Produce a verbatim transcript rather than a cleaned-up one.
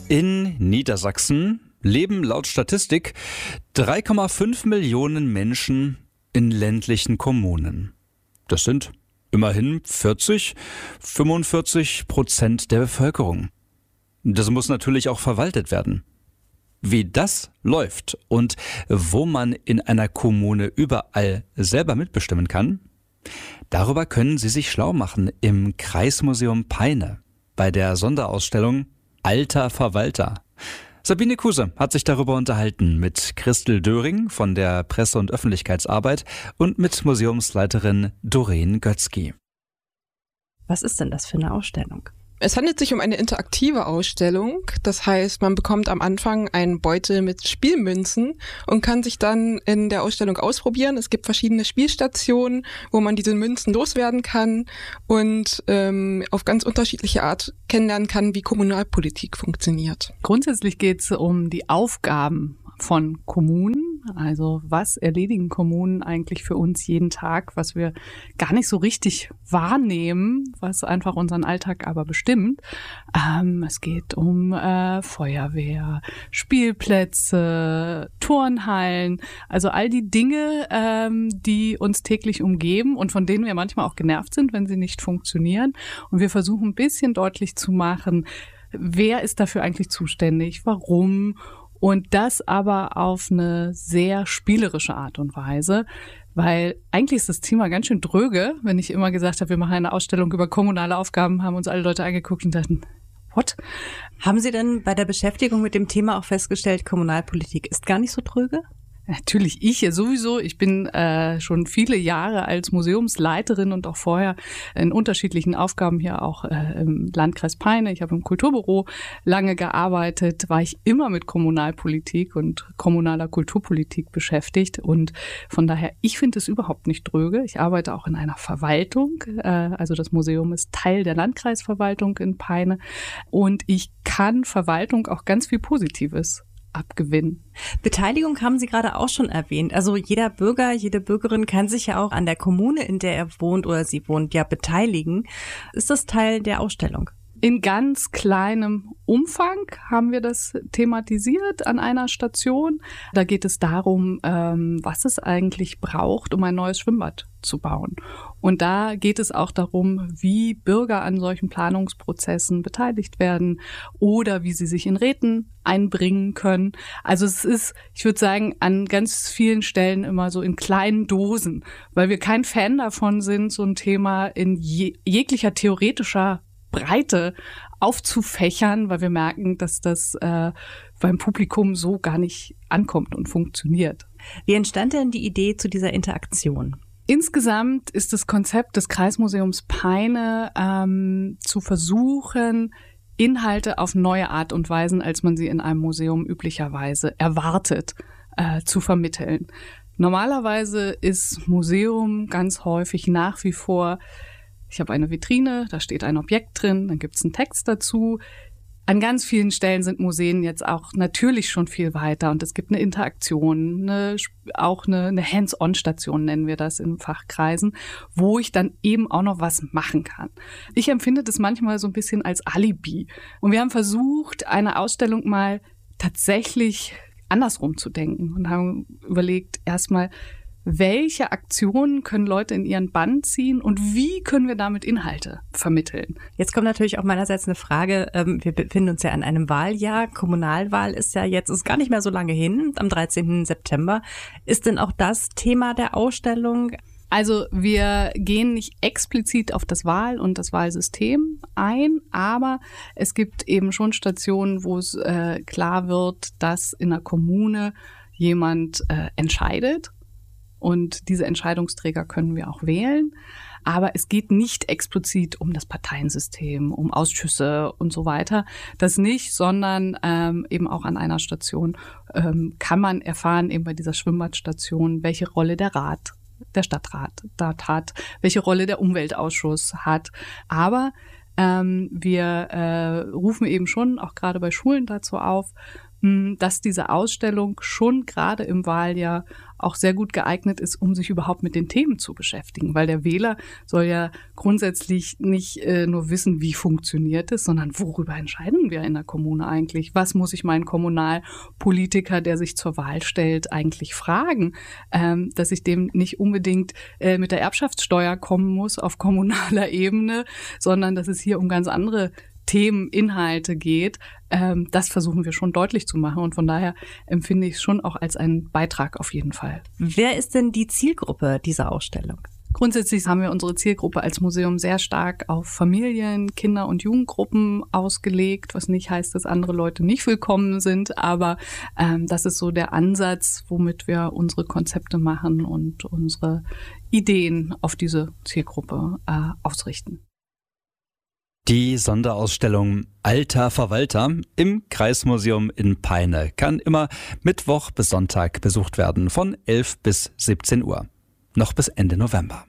In Niedersachsen leben laut Statistik drei Komma fünf Millionen Menschen in ländlichen Kommunen. Das sind immerhin vierzig, fünfundvierzig Prozent der Bevölkerung. Das muss natürlich auch verwaltet werden. Wie das läuft und wo man in einer Kommune überall selber mitbestimmen kann, darüber können Sie sich schlau machen im Kreismuseum Peine bei der Sonderausstellung Alter Verwalter. Sabine Kuse hat sich darüber unterhalten mit Christel Döring von der Presse- und Öffentlichkeitsarbeit und mit Museumsleiterin Doreen Götzky. Was ist denn das für eine Ausstellung? Es handelt sich um eine interaktive Ausstellung. Das heißt, man bekommt am Anfang einen Beutel mit Spielmünzen und kann sich dann in der Ausstellung ausprobieren. Es gibt verschiedene Spielstationen, wo man diese Münzen loswerden kann und ähm, auf ganz unterschiedliche Art kennenlernen kann, wie Kommunalpolitik funktioniert. Grundsätzlich geht es um die Aufgaben von Kommunen. Also was erledigen Kommunen eigentlich für uns jeden Tag, was wir gar nicht so richtig wahrnehmen, was einfach unseren Alltag aber bestimmt. Ähm, es geht um äh, Feuerwehr, Spielplätze, Turnhallen, also all die Dinge, ähm, die uns täglich umgeben und von denen wir manchmal auch genervt sind, wenn sie nicht funktionieren. Und wir versuchen ein bisschen deutlich zu machen, wer ist dafür eigentlich zuständig, warum. Und das aber auf eine sehr spielerische Art und Weise, weil eigentlich ist das Thema ganz schön dröge, wenn ich immer gesagt habe, wir machen eine Ausstellung über kommunale Aufgaben, haben uns alle Leute angeguckt und dachten, what? Haben Sie denn bei der Beschäftigung mit dem Thema auch festgestellt, Kommunalpolitik ist gar nicht so dröge? Natürlich ich ja sowieso. Ich bin äh, schon viele Jahre als Museumsleiterin und auch vorher in unterschiedlichen Aufgaben hier auch äh, im Landkreis Peine. Ich habe im Kulturbüro lange gearbeitet, war ich immer mit Kommunalpolitik und kommunaler Kulturpolitik beschäftigt. Und von daher, ich finde es überhaupt nicht dröge. Ich arbeite auch in einer Verwaltung. Äh, also das Museum ist Teil der Landkreisverwaltung in Peine. Und ich kann Verwaltung auch ganz viel Positives abgewinnen. Beteiligung haben Sie gerade auch schon erwähnt. Also jeder Bürger, jede Bürgerin kann sich ja auch an der Kommune, in der er wohnt oder sie wohnt, ja beteiligen. Ist das Teil der Ausstellung? In ganz kleinem Umfang haben wir das thematisiert an einer Station. Da geht es darum, was es eigentlich braucht, um ein neues Schwimmbad zu bauen. Und da geht es auch darum, wie Bürger an solchen Planungsprozessen beteiligt werden oder wie sie sich in Räten einbringen können. Also es ist, ich würde sagen, an ganz vielen Stellen immer so in kleinen Dosen, weil wir kein Fan davon sind, so ein Thema in je- jeglicher theoretischer Breite aufzufächern, weil wir merken, dass das äh, beim Publikum so gar nicht ankommt und funktioniert. Wie entstand denn die Idee zu dieser Interaktion? Insgesamt ist das Konzept des Kreismuseums Peine ähm, zu versuchen, Inhalte auf neue Art und Weisen, als man sie in einem Museum üblicherweise erwartet, äh, zu vermitteln. Normalerweise ist Museum ganz häufig nach wie vor, ich habe eine Vitrine, da steht ein Objekt drin, dann gibt es einen Text dazu. An ganz vielen Stellen sind Museen jetzt auch natürlich schon viel weiter und es gibt eine Interaktion, eine, auch eine, eine Hands-on-Station nennen wir das in Fachkreisen, wo ich dann eben auch noch was machen kann. Ich empfinde das manchmal so ein bisschen als Alibi. Und wir haben versucht, eine Ausstellung mal tatsächlich andersrum zu denken und haben überlegt, erstmal, welche Aktionen können Leute in ihren Bann ziehen und wie können wir damit Inhalte vermitteln? Jetzt kommt natürlich auch meinerseits eine Frage. Wir befinden uns ja in einem Wahljahr. Kommunalwahl ist ja jetzt, ist gar nicht mehr so lange hin, am dreizehnten September. Ist denn auch das Thema der Ausstellung? Also wir gehen nicht explizit auf das Wahl- und das Wahlsystem ein, aber es gibt eben schon Stationen, wo es äh, klar wird, dass in der Kommune jemand äh, entscheidet. Und diese Entscheidungsträger können wir auch wählen. Aber es geht nicht explizit um das Parteiensystem, um Ausschüsse und so weiter. Das nicht, sondern ähm, eben auch an einer Station ähm, kann man erfahren, eben bei dieser Schwimmbadstation, welche Rolle der Rat, der Stadtrat dort hat, welche Rolle der Umweltausschuss hat. Aber ähm, wir äh, rufen eben schon auch gerade bei Schulen dazu auf, dass diese Ausstellung schon gerade im Wahljahr auch sehr gut geeignet ist, um sich überhaupt mit den Themen zu beschäftigen. Weil der Wähler soll ja grundsätzlich nicht äh, nur wissen, wie funktioniert es, sondern worüber entscheiden wir in der Kommune eigentlich? Was muss ich meinen Kommunalpolitiker, der sich zur Wahl stellt, eigentlich fragen? Ähm, dass ich dem nicht unbedingt äh, mit der Erbschaftssteuer kommen muss auf kommunaler Ebene, sondern dass es hier um ganz andere Themen, Inhalte geht, ähm, das versuchen wir schon deutlich zu machen. Und von daher empfinde ich es schon auch als einen Beitrag auf jeden Fall. Wer ist denn die Zielgruppe dieser Ausstellung? Grundsätzlich haben wir unsere Zielgruppe als Museum sehr stark auf Familien, Kinder- und Jugendgruppen ausgelegt, was nicht heißt, dass andere Leute nicht willkommen sind, aber ähm, das ist so der Ansatz, womit wir unsere Konzepte machen und unsere Ideen auf diese Zielgruppe äh, ausrichten. Die Sonderausstellung Alter Verwalter im Kreismuseum in Peine kann immer Mittwoch bis Sonntag besucht werden von elf bis siebzehn Uhr. Noch bis Ende November.